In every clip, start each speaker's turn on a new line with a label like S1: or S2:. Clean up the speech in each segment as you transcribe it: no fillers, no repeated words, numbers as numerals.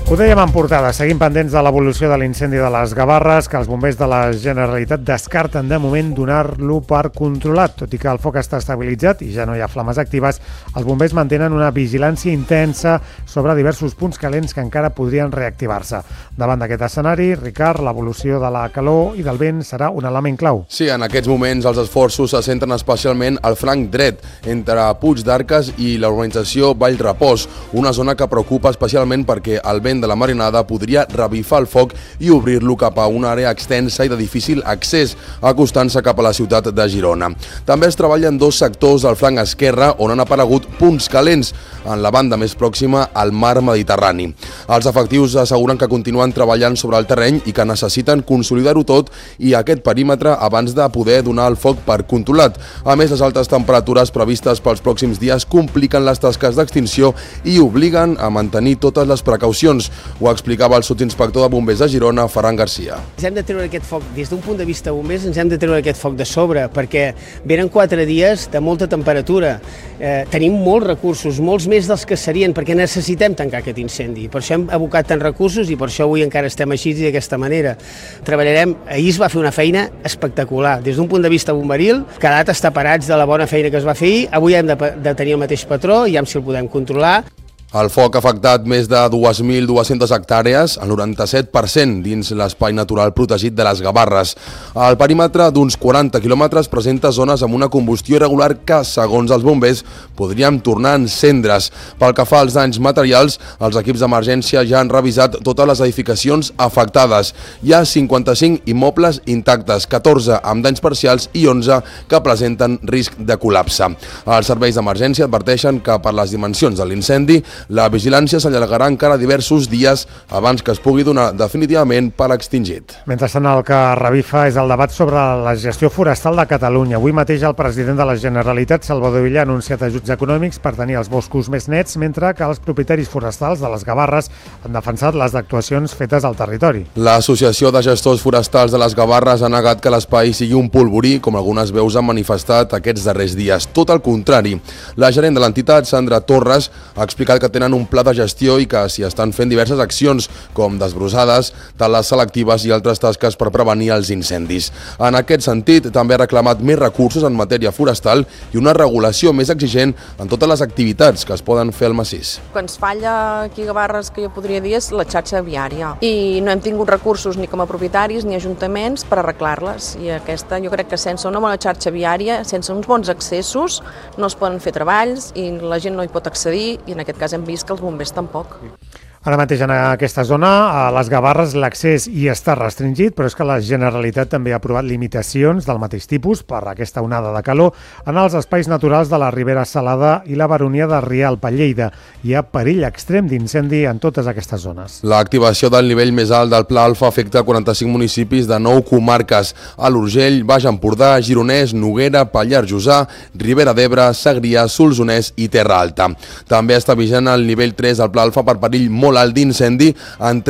S1: Ho dèiem en portada, seguim pendents de l'evolució de l'incendi de les Gavarres, que els bombers de la Generalitat descarten de moment donar-lo per controlat. Tot i que el foc està estabilitzat i ja no hi ha flames actives, els bombers mantenen una vigilància intensa sobre diversos punts calents que encara podrien reactivar-se. Davant d'aquest escenari, Ricard, l'evolució de la calor i del vent serà un element clau.
S2: Sí, en aquests moments els esforços se centren especialment al flanc dret, entre Puig d'Arques i la urbanització Vallrepòs, una zona que preocupa especialment perquè el vent de la marinada podria revifar el foc i obrir-lo cap a una àrea extensa i de difícil accés, acostant-se cap a la ciutat de Girona. També es treballa en dos sectors del flanc esquerre on han aparegut punts calents, en la banda més pròxima al mar Mediterrani. Els efectius asseguren que continuen treballant sobre el terreny i que necessiten consolidar-ho tot i aquest perímetre abans de poder donar el foc per controlat. A més, les altes temperatures previstes pels pròxims dies compliquen les tasques d'extinció i obliguen a mantenir totes les precaucions. Ho explicava el sotsinspector de bombers de Girona, Ferran Garcia.
S3: Ens hem de treure aquest foc, des d'un punt de vista bombers, ens hem de treure aquest foc de sobre, perquè venen 4 dies de molta temperatura. Tenim molts recursos, molts més dels que serien, perquè necessitem tancar aquest incendi. Per això hem abocat tants recursos i per això avui encara estem així i d'aquesta manera. Treballarem, ahir es va fer una feina espectacular, des d'un punt de vista bomberil, quedat estar parats de la bona feina que es va fer ahir, avui hem de tenir el mateix patró i si el podem controlar.
S2: El foc ha afectat més de 2.200 hectàrees, el 97% dins l'espai natural protegit de les Gavarres. El perímetre d'uns 40 quilòmetres presenta zones amb una combustió irregular que, segons els bombers, podrien tornar en cendres. Pel que fa als danys materials, els equips d'emergència ja han revisat totes les edificacions afectades. Hi ha 55 immobles intactes, 14 amb danys parcials i 11 que presenten risc de col·lapse. Els serveis d'emergència adverteixen que per les dimensions de l'incendi, la vigilància s'allargarà encara diversos dies abans que es pugui donar definitivament per extingit.
S1: Mentrestant, el que revifa és el debat sobre la gestió forestal de Catalunya. Avui mateix el president de la Generalitat, Salvador Illa, ha anunciat ajuts econòmics per tenir els boscos més nets, mentre que els propietaris forestals de les Gavarres han defensat les actuacions fetes al territori.
S2: L'Associació de Gestors Forestals de les Gavarres ha negat que l'espai sigui un polvorí, com algunes veus han manifestat aquests darrers dies. Tot el contrari. La gerent de l'entitat, Sandra Torres, ha explicat que tenen un pla de gestió i que s'hi estan fent diverses accions, com desbrossades, tales selectives i altres tasques per prevenir els incendis. En aquest sentit, també ha reclamat més recursos en matèria forestal i una regulació més exigent en totes les activitats que es poden fer al massís.
S4: Que ens falla aquí a Gavarres, que jo podria dir, és la xarxa viària. I no hem tingut recursos ni com a propietaris ni ajuntaments per arreglar-les. I aquesta, jo crec que sense una bona xarxa viària, sense uns bons accessos, no es poden fer treballs i la gent no hi pot accedir i en aquest cas hem vist que els bombers tampoc.
S1: Ara mateix en aquesta zona, a les Gavarres, l'accés hi està restringit, però és que la Generalitat també ha aprovat limitacions del mateix tipus per aquesta onada de calor en els espais naturals de la Ribera Salada i la Baronia de Rialp a Lleida. Hi ha perill extrem d'incendi en totes aquestes zones.
S2: L'activació del nivell més alt del Pla Alfa afecta 45 municipis de 9 comarques: a l'Urgell, Baix Empordà, Gironès, Noguera, Pallars Jussà, Ribera d'Ebre, Segrià, Solsonès i Terra Alta. També està vigent el nivell 3 del Pla Alfa per perill molt alt d'incendi en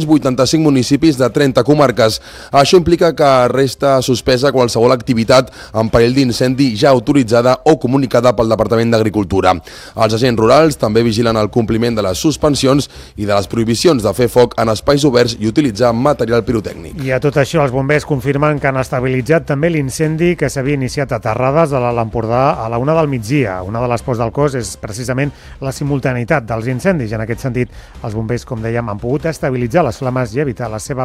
S2: 385 municipis de 30 comarques. Això implica que resta suspesa qualsevol activitat en perill d'incendi ja autoritzada o comunicada pel Departament d'Agricultura. Els agents rurals també vigilen el compliment de les suspensions i de les prohibicions de fer foc en espais oberts i utilitzar material pirotècnic.
S1: I a tot això, els bombers confirmen que han estabilitzat també l'incendi que s'havia iniciat a Terrades, a l'Alt Empordà, a la 1 del migdia. Una de les pors del cos és precisament la simultaneïtat dels incendis. En aquest sentit, els bombers, com dèiem, han pogut estabilitzar les flames i evitar la seva